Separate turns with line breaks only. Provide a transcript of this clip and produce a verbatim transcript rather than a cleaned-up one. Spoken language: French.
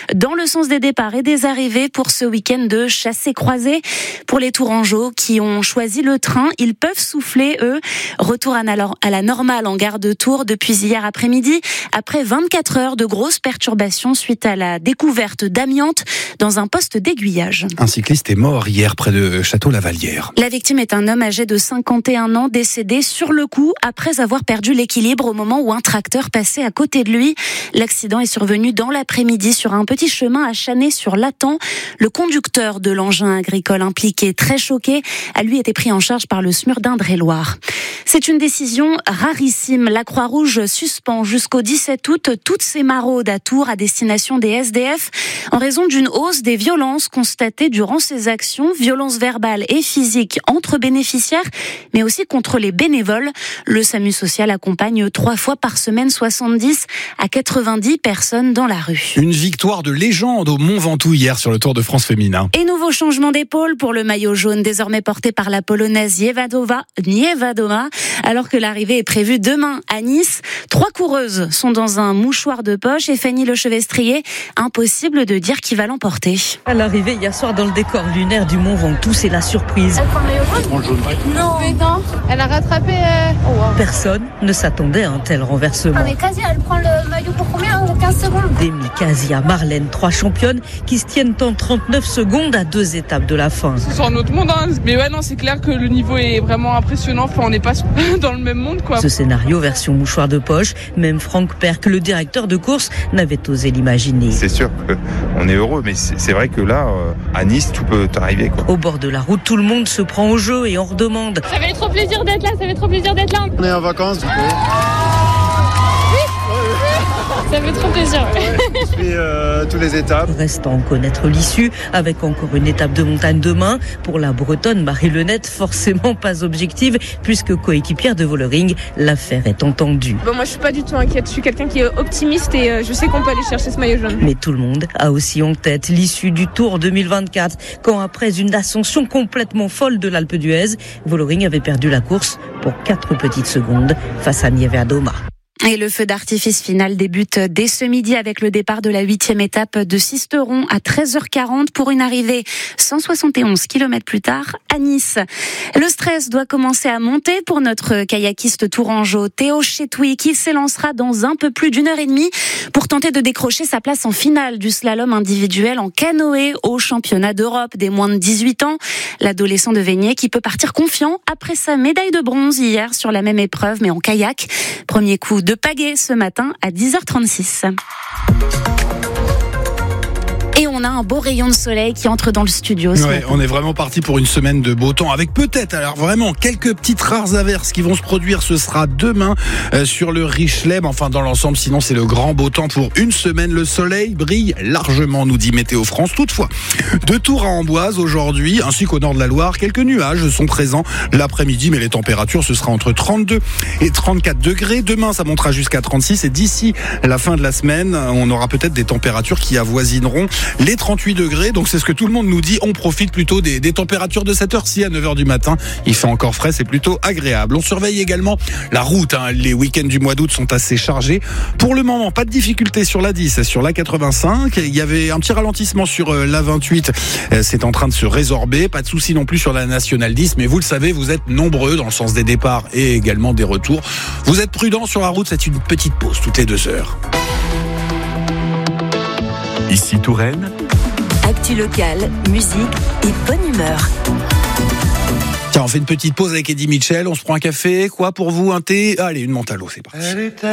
dans le sens des départs et des arrivées pour ce week-end de chassé-croisé. Pour les Tourangeaux qui ont choisi le train, ils peuvent souffler, eux. Retour à la normale en gare de Tours depuis hier après-midi, après vingt-quatre heures de grosses perturbations suite à la découverte d'amiante dans un poste d'aiguillage.
Un cycliste est mort hier près de Château-Lavalière.
La victime est un homme âgé de cinquante et un ans, décédé sur le coup après avoir perdu l'équilibre au moment où un tracteur passait à côté de lui. L'accident est survenu dans l'après-midi sur un petit chemin à Chanay-sur-Latan. Le conducteur de l'engin agricole impliqué, très choqué, a lui été pris en charge par le SMUR d'Indre-et-Loire. C'est une décision rarissime. La Croix-Rouge suspend jusqu'au dix-sept août toutes ses maraudes à Tours à destination des S D F en raison d'une hausse des violences constatées durant ces actions, violences verbales et physiques entre bénéficiaires, mais aussi contre les bénévoles. Le SAMU social accompagne trois fois par semaine soixante-dix à quatre-vingt-dix personnes dans la rue.
Une victoire de légende au Mont Ventoux hier sur le Tour de France féminin.
Et nouveau changement d'épaule pour le maillot jaune, désormais porté par la Polonaise Niewładoma, Niewładoma, alors que l'arrivée est prévue demain à Nice. Trois coureuses sont dans un mouchoir de poche et Fanny Lechevestrier, impossible de dire qui va l'emporter.
À l'arrivée hier soir dans le décor lunaire du Mont Ventoux, c'est la surprise.
Elle prend le maillot jaune ? Non, mais non, elle a rattrapé. Euh... Oh, wow.
Personne ne s'attendait à un tel renversement.
Ah mais Casia, elle prend le maillot pour combien ? quinze secondes.
Demi, Casia, Marlène, trois championnes qui se tiennent en trente-neuf secondes à deux étapes de la fin.
C'est un autre monde, hein. Mais ouais, non, c'est clair que le niveau est vraiment impressionnant. Enfin, on n'est pas dans le même monde, quoi.
Ce scénario version mouchoir de poche, même Franck Perck, le directeur de course, n'avait osé l'imaginer.
C'est sûr qu'on est heureux, mais c'est vrai que là, à Nice, tout peut arriver, quoi.
Au bord de la route, tout le monde se prend au jeu et on redemande.
Ça fait trop plaisir d'être là, ça fait trop plaisir d'être là.
On est en vacances, du coup.
Ça fait trop plaisir.
On suit euh, toutes les étapes.
Restant à connaître l'issue, avec encore une étape de montagne demain. Pour la Bretonne, Marie Lenette, forcément pas objective, puisque coéquipière de Vollering, l'affaire est entendue.
Bon, moi, je suis pas du tout inquiète. Je suis quelqu'un qui est optimiste et euh, je sais qu'on peut aller chercher ce maillot jaune.
Mais tout le monde a aussi en tête l'issue du Tour deux mille vingt-quatre, quand après une ascension complètement folle de l'Alpe d'Huez, Vollering avait perdu la course pour quatre petites secondes face à Niewładoma.
Et le feu d'artifice final débute dès ce midi avec le départ de la huitième étape de Sisteron à treize heures quarante pour une arrivée cent soixante et onze kilomètres plus tard à Nice. Le stress doit commencer à monter pour notre kayakiste tourangeau Théo Chetouy qui s'élancera dans un peu plus d'une heure et demie pour tenter de décrocher sa place en finale du slalom individuel en canoë au championnat d'Europe des moins de dix-huit ans. L'adolescent de Veigné qui peut partir confiant après sa médaille de bronze hier sur la même épreuve mais en kayak. Premier coup de de pagaie ce matin à dix heures trente-six. Et on a un beau rayon de soleil qui entre dans le studio.
Ouais, on est vraiment parti pour une semaine de beau temps avec peut-être, alors vraiment, quelques petites rares averses qui vont se produire. Ce sera demain euh, sur le Richelet. Enfin, dans l'ensemble, sinon, c'est le grand beau temps pour une semaine. Le soleil brille largement, nous dit Météo France. Toutefois, de Tours à Amboise aujourd'hui, ainsi qu'au nord de la Loire, quelques nuages sont présents l'après-midi, mais les températures, ce sera entre trente-deux et trente-quatre degrés. Demain, ça montera jusqu'à trente-six et d'ici la fin de la semaine, on aura peut-être des températures qui avoisineront les trente-huit degrés, donc c'est ce que tout le monde nous dit. On profite plutôt des, des températures de cette heure-ci à neuf heures du matin. Il fait encore frais, c'est plutôt agréable. On surveille également la route, hein. Les week-ends du mois d'août sont assez chargés. Pour le moment, pas de difficulté sur la dix, sur la quatre-vingt-cinq. Il y avait un petit ralentissement sur la vingt-huit. C'est en train de se résorber. Pas de souci non plus sur la nationale dix, mais vous le savez, vous êtes nombreux dans le sens des départs et également des retours. Vous êtes prudents sur la route, c'est une petite pause toutes les deux heures.
Ici Touraine.
Actu locale, musique et bonne humeur.
Tiens, on fait une petite pause avec Eddie Mitchell, on se prend un café, quoi pour vous, un thé ? Allez, une menthe à l'eau, c'est parti.